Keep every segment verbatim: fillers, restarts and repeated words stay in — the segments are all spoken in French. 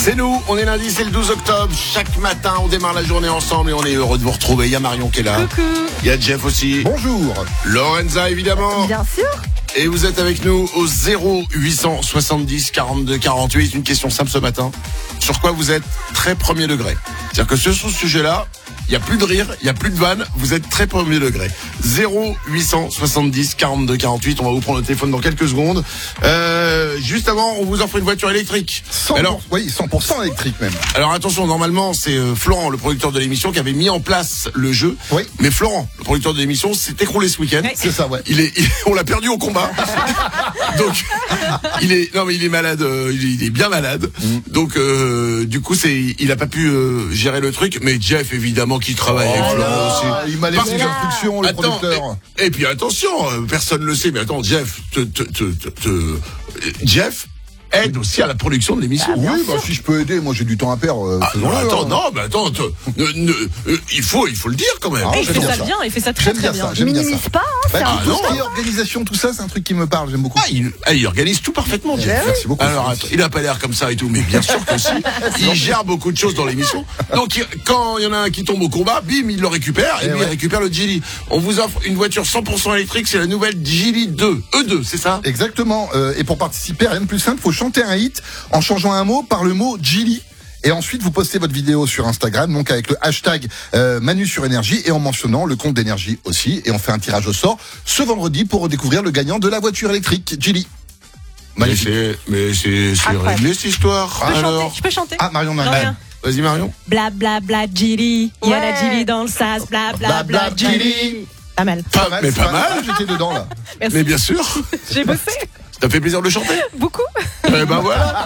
C'est nous, on est lundi, c'est le douze octobre. Chaque matin, on démarre la journée ensemble et on est heureux de vous retrouver. Il y a Marion qui est là. Coucou. Il y a Jeff aussi. Bonjour. Lorenza, évidemment. Bien sûr. Et vous êtes avec nous au zéro huit cent soixante-dix quarante-deux quarante-huit. Une question simple ce matin. Sur quoi vous êtes très premier degré? C'est-à-dire que sur ce sujet-là, il n'y a plus de rire, il n'y a plus de vanne, vous êtes très premier degré. zéro huit cent soixante-dix quarante-deux quarante-huit, on va vous prendre le téléphone dans quelques secondes. Euh, juste avant, on vous offre une voiture électrique. cent pour cent, Alors, oui, cent pour cent électrique même. alors attention, normalement, c'est euh, Florent, le producteur de l'émission, qui avait mis en place le jeu. Oui. Mais Florent, le producteur de l'émission, s'est écroulé ce week-end. Oui. C'est ça, ouais. Il est, il- on l'a perdu au combat. Donc, il est, non mais il est malade, euh, il, est, il est bien malade. Mm. Donc, euh, du coup, c'est, il a pas pu euh, gérer le truc. Mais Jeff, évidemment, qui travaille avec Florent aussi. Ah, il m'a laissé Parce les que- instructions, le Attends, producteur. et, et puis attention, euh, personne ne le sait, mais attends, Jeff, te, te, te, te- te- euh, Jeff aide aussi à la production de l'émission. Oui, bah, si je peux aider, moi j'ai du temps à perdre. euh, Ah, non, faisons-le, attends, hein. non, mais attends, te- ne- ne- euh, il faut, il faut le dire quand même. Ah, Et il j'aime fait bien ça ça. bien, il fait ça très J'aime très bien bien. ça, j'aime bien ça. Minimise pas, hein, Bah, c'est tout non. ce qui est organisation, tout ça, c'est un truc qui me parle, j'aime beaucoup. Ah, il, ah, il organise tout parfaitement, Jeff. Merci beaucoup. Alors, attends, il a pas l'air comme ça et tout, mais bien sûr que si. Il gère beaucoup de choses dans l'émission. Donc, il- quand il y en a un qui tombe au combat, bim, il le récupère et Eh lui, ouais. il récupère le Geely. On vous offre une voiture cent pour cent électrique, c'est la nouvelle Geely deux. E deux, c'est ça? Exactement. Euh, et pour participer, rien de plus simple, faut chanter un hit en changeant un mot par le mot Geely. Et ensuite, vous postez votre vidéo sur Instagram, donc avec le hashtag euh, Manu sur Énergie et en mentionnant le compte d'énergie aussi. Et on fait un tirage au sort ce vendredi pour redécouvrir le gagnant de la voiture électrique Geely. Mais Magnifique. c'est, mais c'est, c'est Incroyable. réglé cette histoire. Je peux Alors, chanter, je peux chanter. Ah, Marion Non, Marin. rien. vas-y Marion. Bla bla bla Geely, il y a la Ouais. Geely dans le sas, bla bla bla Geely. Pas mal. Pas, mais c'est pas mal. J'étais dedans là. Merci. Mais bien sûr. J'ai bossé Ça fait plaisir de le chanter. beaucoup. Eh ben voilà.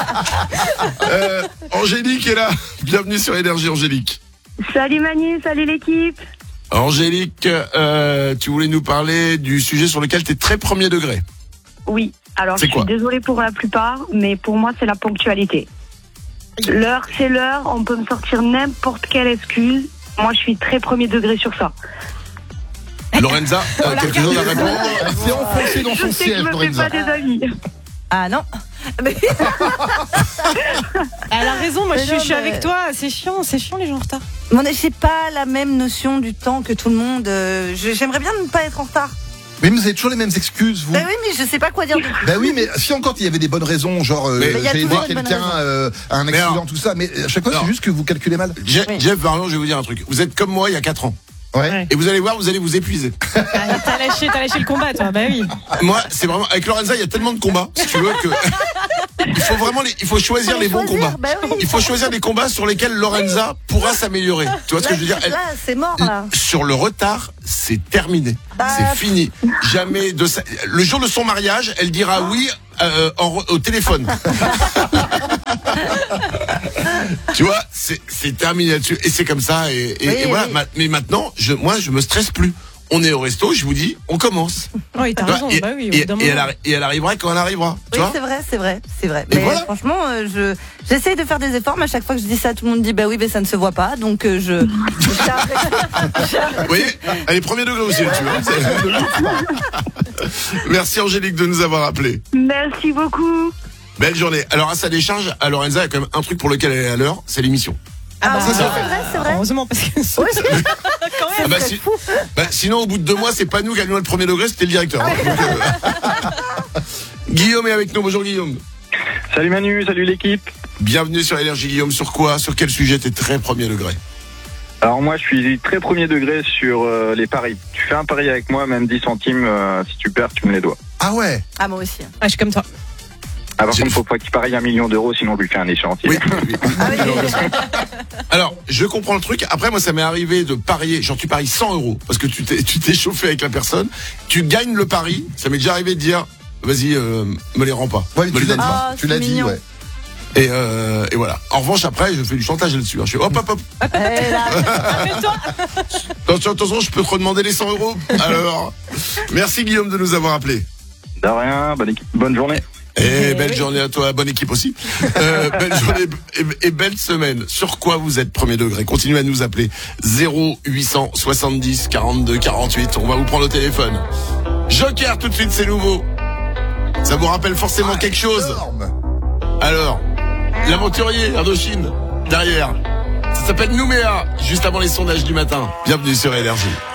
Euh, Angélique est là. Bienvenue sur Énergie, Angélique. Salut Manu, salut l'équipe. Angélique, euh, tu voulais nous parler du sujet sur lequel tu es très premier degré. Oui, alors C'est je quoi suis désolée pour la plupart, mais pour moi c'est la ponctualité. L'heure c'est l'heure, on peut me sortir n'importe quelle excuse. Moi je suis très premier degré sur ça. Lorenza, euh, quelque chose à répondre? Elle s'est enfoncée dans Je son sais que je siège, me fais Lorenza. pas des amis. Ah non. Mais- Elle a raison, moi je Mais suis, non, je suis mais- avec toi, c'est chiant, c'est chiant les gens en retard. Mon j'ai pas la même notion du temps que tout le monde. euh, je- J'aimerais bien ne pas être en retard. Mais vous avez toujours les mêmes excuses, vous. Bah oui, mais je sais pas quoi dire. de plus. Bah oui, mais si encore il y avait des bonnes raisons, genre euh, Mais- Mais il y a j'ai aidé toujours une bonne quelqu'un raison. euh, à un Mais accident, alors- tout ça, mais à chaque fois Non. c'est juste que vous calculez mal. Je- Oui. Jeff, Marion, je vais vous dire un truc. Vous êtes comme moi il y a quatre ans. Ouais. Ouais. Et vous allez voir, vous allez vous épuiser. Ah, t'as lâché, t'as lâché le combat toi, bah oui. Moi, c'est vraiment, avec Lorenza, il y a tellement de combats, si tu veux, que, il faut vraiment les, il faut choisir Faut les les bons choisir, combats. bah oui. Il faut choisir des combats sur lesquels Lorenza pourra s'améliorer. Tu vois ce que je veux dire? Elle- Là, c'est mort là. sur le retard, c'est terminé. Bah, C'est fini. Jamais de sa... Le jour de son mariage, elle dira oui euh, en re- au téléphone. Tu vois, c'est c'est terminé là-dessus. Et c'est comme ça. Et, et- Oui, et voilà. oui. Ma- mais maintenant, je, moi, je me stresse plus. On est au resto, je vous dis, on commence. Oui, t'as Tu vois, raison, et, bah oui. au et- bout d'un et elle moment. arri- et elle arrivera quand elle arrivera. Tu Oui, vois c'est vrai, c'est vrai, c'est vrai. Et Mais voilà. franchement, euh, je j'essaye de faire des efforts, mais à chaque fois que je dis ça, tout le monde dit bah oui, mais ça ne se voit pas, donc euh, je. j'ai arrêté. Vous voyez, elle est premier degré aussi, tu vois. C'est- Merci Angélique de nous avoir appelés. Merci beaucoup. Belle journée. Alors à sa décharge, à Lorenza, il y a quand même un truc pour lequel elle est à l'heure, c'est l'émission. Ah bah, Ah, oui, c'est vrai, c'est vrai. Heureusement parce que Oui, quand Ah même. bah, si- bah, sinon, au bout de deux mois, c'est pas nous qui avions le premier degré, c'était le directeur. hein. Donc, euh, Guillaume est avec nous. Bonjour Guillaume. Salut Manu, salut l'équipe. Bienvenue sur Énergie Guillaume. Sur quoi? Sur quel sujet t'es très premier degré? Alors moi je suis très premier degré sur euh, les paris. Tu fais un pari avec moi, même dix centimes, euh, si tu perds, tu me les dois. Ah ouais. Ah moi aussi. Ah, je suis comme toi. Ah, par J'ai- contre, faut pas qu'il parie un million d'euros, sinon on lui fait un échéancier. Oui. oui. Ah oui, Alors, je comprends le truc. Après, moi, ça m'est arrivé de parier. Genre, tu paries cent euros parce que tu t'es, tu t'es chauffé avec la personne. Tu gagnes le pari. Ça m'est déjà arrivé de dire, vas-y, euh, me les rends pas. Ouais, me tu les l'as donne dit, pas. Ah, tu l'as c'est dit, mignon. ouais. Et, euh, et voilà. En revanche, après, je fais du chantage là-dessus. hein. Je fais hop, hop, hop. Eh là, Appelle-toi. Attention, attention, je peux te redemander les cent euros. Alors, merci Guillaume de nous avoir appelés. De rien, bonne, équipe- bonne journée. Et Eh belle oui. journée à toi, bonne équipe aussi. Euh, belle journée et, et belle semaine. Sur quoi vous êtes premier degré? Continuez à nous appeler zéro huit cent soixante-dix quarante-deux quarante-huit. On va vous prendre au téléphone. Joker tout de suite, c'est nouveau. Ça vous rappelle forcément quelque chose? Énorme. Alors, l'aventurier Indochine derrière. Ça s'appelle Nouméa, juste avant les sondages du matin. Bienvenue sur Énergie.